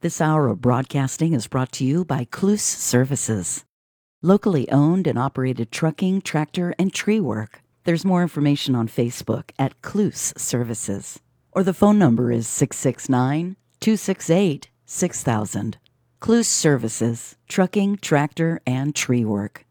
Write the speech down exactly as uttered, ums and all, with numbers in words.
This hour of broadcasting is brought to you by Cluse Services. Locally owned and operated trucking, tractor, and tree work. There's more information on Facebook at Cluse Services. Or the phone number is six six nine, two six eight, six thousand. Cluse Services, trucking, tractor, and tree work.